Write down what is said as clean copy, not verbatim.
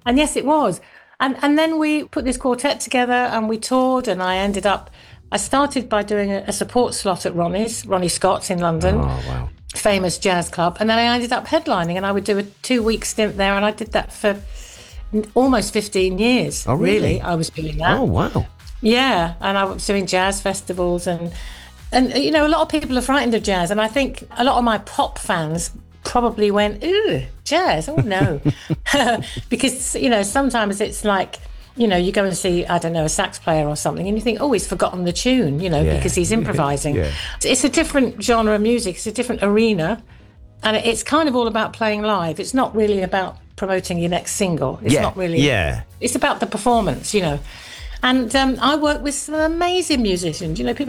And yes, it was. And then we put this quartet together and we toured, and I started by doing a support slot at Ronnie Scott's in London. Oh, wow. Famous jazz club. And then I ended up headlining, and I would do a 2-week stint there, and I did that for almost 15 years. Oh, really? I was doing that. Oh, wow. Yeah, and I was doing jazz festivals, and you know, a lot of people are frightened of jazz, and I think a lot of my pop fans probably went, ooh, jazz, oh no. Because, you know, sometimes it's like, you know, you go and see, I don't know, a sax player or something, and you think, oh, he's forgotten the tune, you know, because he's improvising. Yeah. It's a different genre of music, it's a different arena, and it's kind of all about playing live. It's not really about promoting your next single. It's not really. Yeah. It's about the performance, you know. And I work with some amazing musicians. You know, people